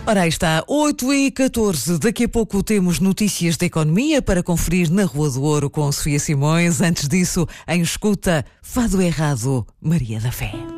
Ora, aí está, 8h14. Daqui a pouco temos notícias da economia para conferir na Rua do Ouro com Sofia Simões. Antes disso, em escuta, Fado Errado, Maria da Fé.